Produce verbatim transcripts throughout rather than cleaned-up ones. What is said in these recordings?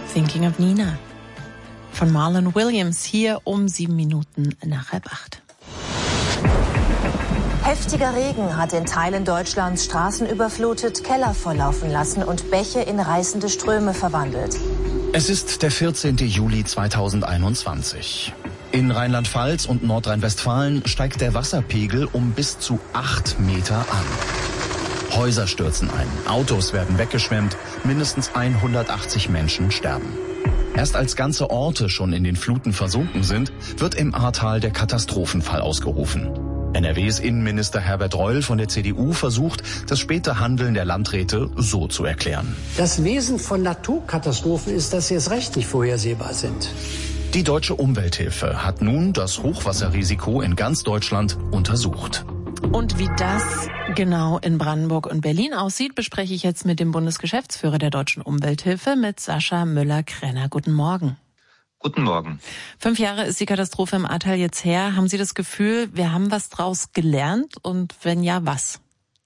Thinking of Nina von Marlon Williams, hier um sieben Minuten nach halb acht. Heftiger Regen hat in Teilen Deutschlands Straßen überflutet, Keller volllaufen lassen und Bäche in reißende Ströme verwandelt. Es ist der vierzehnte Juli zweitausendeinundzwanzig. In Rheinland-Pfalz und Nordrhein-Westfalen steigt der Wasserpegel um bis zu acht Meter an. Häuser stürzen ein, Autos werden weggeschwemmt, mindestens hundertachtzig Menschen sterben. Erst als ganze Orte schon in den Fluten versunken sind, wird im Ahrtal der Katastrophenfall ausgerufen. N R Ws Innenminister Herbert Reul von der C D U versucht, das späte Handeln der Landräte so zu erklären. Das Wesen von Naturkatastrophen ist, dass sie erst recht nicht vorhersehbar sind. Die Deutsche Umwelthilfe hat nun das Hochwasserrisiko in ganz Deutschland untersucht. Und wie das genau in Brandenburg und Berlin aussieht, bespreche ich jetzt mit dem Bundesgeschäftsführer der Deutschen Umwelthilfe, mit Sascha Müller-Krenner. Guten Morgen. Guten Morgen. Fünf Jahre ist die Katastrophe im Ahrtal jetzt her. Haben Sie das Gefühl, wir haben was draus gelernt? Und wenn ja, was?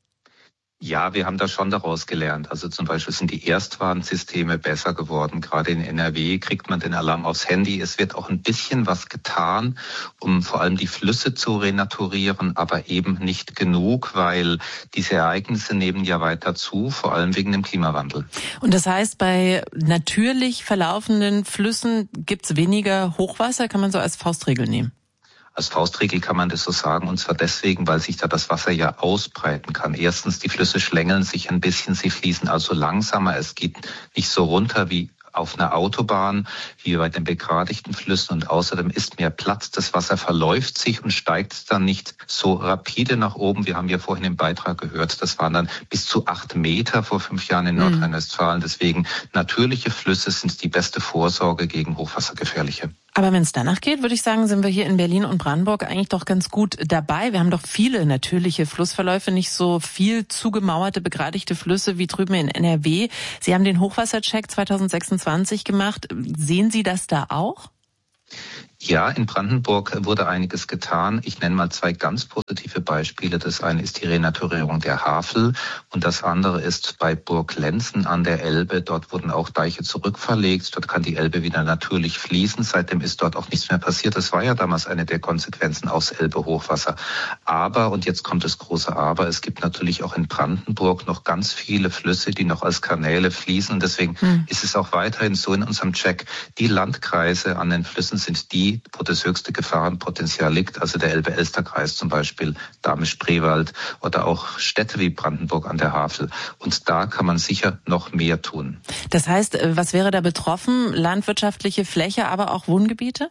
Ja, wir haben da schon daraus gelernt. Also zum Beispiel sind die Erstwarnsysteme besser geworden. Gerade in N R W kriegt man den Alarm aufs Handy. Es wird auch ein bisschen was getan, um vor allem die Flüsse zu renaturieren, aber eben nicht genug, weil diese Ereignisse nehmen ja weiter zu, vor allem wegen dem Klimawandel. Und das heißt, bei natürlich verlaufenden Flüssen gibt's weniger Hochwasser, kann man so als Faustregel nehmen? Als Faustregel kann man das so sagen, und zwar deswegen, weil sich da das Wasser ja ausbreiten kann. Erstens, die Flüsse schlängeln sich ein bisschen, sie fließen also langsamer, es geht nicht so runter wie auf einer Autobahn, wie bei den begradigten Flüssen, und außerdem ist mehr Platz. Das Wasser verläuft sich und steigt dann nicht so rapide nach oben. Wir haben ja vorhin im Beitrag gehört, das waren dann bis zu acht Meter vor fünf Jahren in Nordrhein-Westfalen. Deswegen, natürliche Flüsse sind die beste Vorsorge gegen hochwassergefährliche. Aber wenn es danach geht, würde ich sagen, sind wir hier in Berlin und Brandenburg eigentlich doch ganz gut dabei. Wir haben doch viele natürliche Flussverläufe, nicht so viel zugemauerte, begradigte Flüsse wie drüben in N R W. Sie haben den Hochwassercheck zweitausendsechsundzwanzig gemacht. Sehen Sie das da auch? Ja, in Brandenburg wurde einiges getan. Ich nenne mal zwei ganz positive Beispiele. Das eine ist die Renaturierung der Havel und das andere ist bei Burg Lenzen an der Elbe. Dort wurden auch Deiche zurückverlegt. Dort kann die Elbe wieder natürlich fließen. Seitdem ist dort auch nichts mehr passiert. Das war ja damals eine der Konsequenzen aus Elbe-Hochwasser. Aber, und jetzt kommt das große Aber, es gibt natürlich auch in Brandenburg noch ganz viele Flüsse, die noch als Kanäle fließen. Und deswegen hm. ist es auch weiterhin so in unserem Check, die Landkreise an den Flüssen sind die, wo das höchste Gefahrenpotenzial liegt, also der Elbe-Elster-Kreis zum Beispiel, Dahme-Spreewald oder auch Städte wie Brandenburg an der Havel. Und da kann man sicher noch mehr tun. Das heißt, was wäre da betroffen? Landwirtschaftliche Fläche, aber auch Wohngebiete?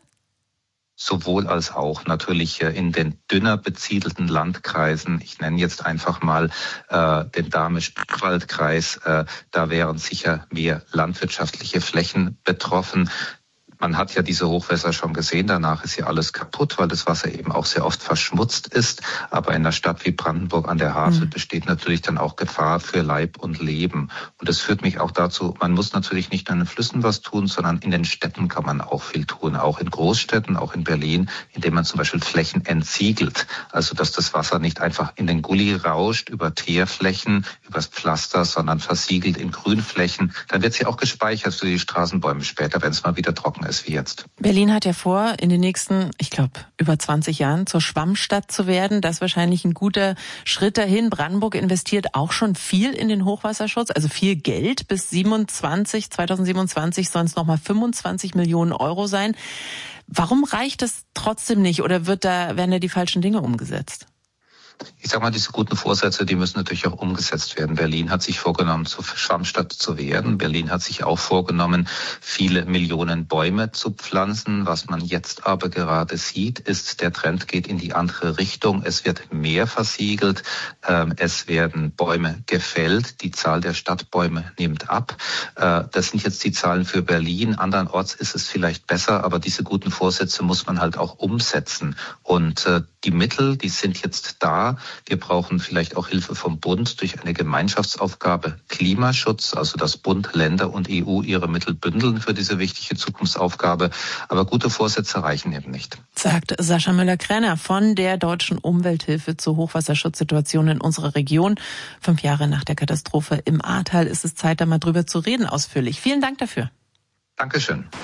Sowohl als auch natürlich in den dünner besiedelten Landkreisen. Ich nenne jetzt einfach mal äh, den Dahme-Spreewald-Kreis. Äh, da wären sicher mehr landwirtschaftliche Flächen betroffen. Man hat ja diese Hochwässer schon gesehen, danach ist ja alles kaputt, weil das Wasser eben auch sehr oft verschmutzt ist. Aber in einer Stadt wie Brandenburg an der Havel mhm. besteht natürlich dann auch Gefahr für Leib und Leben. Und das führt mich auch dazu, man muss natürlich nicht nur in den Flüssen was tun, sondern in den Städten kann man auch viel tun. Auch in Großstädten, auch in Berlin, indem man zum Beispiel Flächen entsiegelt. Also dass das Wasser nicht einfach in den Gully rauscht, über Teerflächen, übers Pflaster, sondern versiegelt in Grünflächen. Dann wird sie auch gespeichert für die Straßenbäume später, wenn es mal wieder trocken ist wie jetzt. Berlin hat ja vor, in den nächsten, ich glaube, über zwanzig Jahren zur Schwammstadt zu werden. Das ist wahrscheinlich ein guter Schritt dahin. Brandenburg investiert auch schon viel in den Hochwasserschutz, also viel Geld. Bis siebenundzwanzig, zweitausendsiebenundzwanzig sollen es nochmal fünfundzwanzig Millionen Euro sein. Warum reicht es trotzdem nicht oder wird da, werden da die falschen Dinge umgesetzt? Ich sag mal, diese guten Vorsätze, die müssen natürlich auch umgesetzt werden. Berlin hat sich vorgenommen, zur Schwammstadt zu werden. Berlin hat sich auch vorgenommen, viele Millionen Bäume zu pflanzen. Was man jetzt aber gerade sieht, ist, der Trend geht in die andere Richtung. Es wird mehr versiegelt. Es werden Bäume gefällt. Die Zahl der Stadtbäume nimmt ab. Das sind jetzt die Zahlen für Berlin. Andernorts ist es vielleicht besser, aber diese guten Vorsätze muss man halt auch umsetzen. Und die Mittel, die sind jetzt da. Wir brauchen vielleicht auch Hilfe vom Bund durch eine Gemeinschaftsaufgabe Klimaschutz, also dass Bund, Länder und E U ihre Mittel bündeln für diese wichtige Zukunftsaufgabe. Aber gute Vorsätze reichen eben nicht. Sagt Sascha Müller-Krenner von der Deutschen Umwelthilfe zur Hochwasserschutzsituation in unserer Region. Fünf Jahre nach der Katastrophe im Ahrtal ist es Zeit, da mal drüber zu reden ausführlich. Vielen Dank dafür. Dankeschön.